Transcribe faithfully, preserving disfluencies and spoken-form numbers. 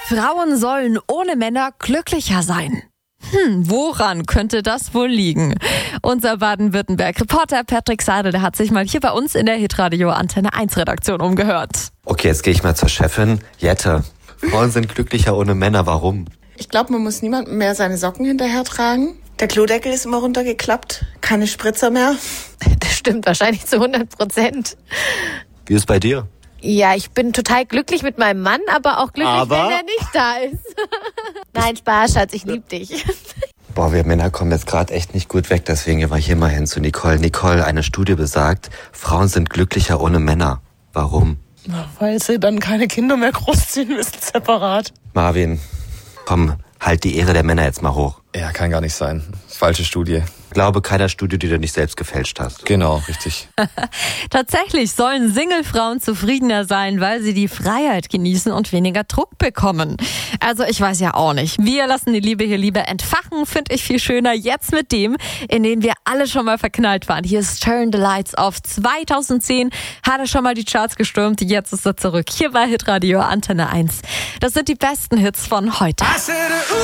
Frauen sollen ohne Männer glücklicher sein. Hm, woran könnte das wohl liegen? Unser Baden-Württemberg-Reporter Patrick Seidel, der hat sich mal hier bei uns in der Hitradio Antenne eins Redaktion umgehört. Okay, jetzt gehe ich mal zur Chefin. Jette, Frauen sind glücklicher ohne Männer. Warum? Ich glaube, man muss niemandem mehr seine Socken hinterher tragen. Der Klodeckel ist immer runtergeklappt. Keine Spritzer mehr. Das stimmt wahrscheinlich zu hundert Prozent. Wie ist es bei dir? Ja, ich bin total glücklich mit meinem Mann, aber auch glücklich, Aber? wenn er nicht da ist. Nein, Spaß, Schatz, ich lieb dich. Boah, wir Männer kommen jetzt gerade echt nicht gut weg, deswegen gehen wir hier mal hin zu Nicole. Nicole, eine Studie besagt, Frauen sind glücklicher ohne Männer. Warum? Na, weil sie dann keine Kinder mehr großziehen müssen, separat. Marvin, komm, halt die Ehre der Männer jetzt mal hoch. Ja, kann gar nicht sein. Falsche Studie. Glaube keiner Studie, die du nicht selbst gefälscht hast. Genau, richtig. Tatsächlich sollen Single-Frauen zufriedener sein, weil sie die Freiheit genießen und weniger Druck bekommen. Also ich weiß ja auch nicht. Wir lassen die Liebe hier lieber entfachen, finde ich viel schöner. Jetzt mit dem, in den wir alle schon mal verknallt waren. Hier ist Turn the Lights Off. zweitausendzehn hat er schon mal die Charts gestürmt. Jetzt ist er zurück. Hier bei Hitradio Antenne eins. Das sind die besten Hits von heute.